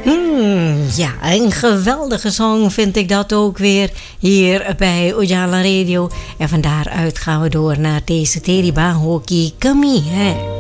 Ja, een geweldige song vind ik dat ook weer hier bij Ujala Radio. En van daaruit gaan we door naar deze Teriba Hoki Kami.